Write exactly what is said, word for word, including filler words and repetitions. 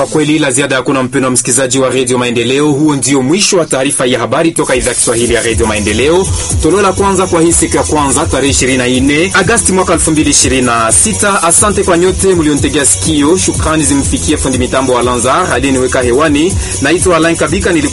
Kwa kweli la ziada hakuna, mpendwa msikilizaji wa Radio Maendeleo. Huo ndio mwisho wa taarifa ya habari toka idhaa Kiswahili ya Radio Maendeleo. Toleo la kwanza kwa hii siku ya kwanza tarehe ishirini na nne Agosti mwaka elfu mbili ishirini na sita. Asante kwa nyote mliontegea sikio. Shukrani zimfikie fundi mitambo wa Lanzar aliyeniweka hewani. Naitwa Alain Kabika.